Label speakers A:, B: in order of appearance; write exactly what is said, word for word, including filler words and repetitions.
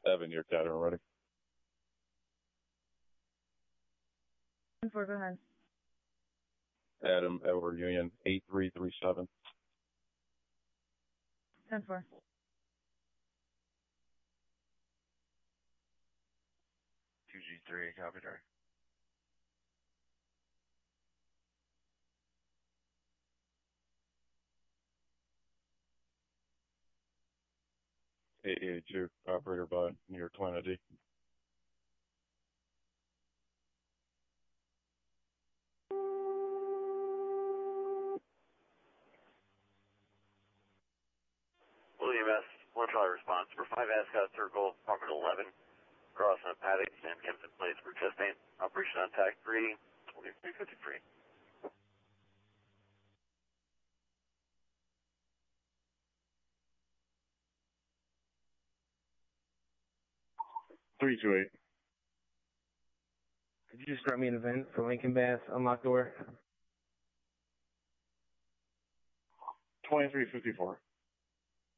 A: Evan, your Caterin ready.
B: ten four, go ahead.
A: Adam, Edward Union, eight three three seven.
B: ten four.
C: two G three, copy, Dark.
A: eight eight two, operator by New York Atlanta D.
D: William S. one Charlie response. For five Ascot Circle, Apartment eleven, crossing a paddock and Kempton Place for Chastain. Operation Attack three, twenty-three fifty-three.
A: three two eight.
E: Could you just start me an event for Lincoln Bass, unlock door?
A: twenty-three fifty-four.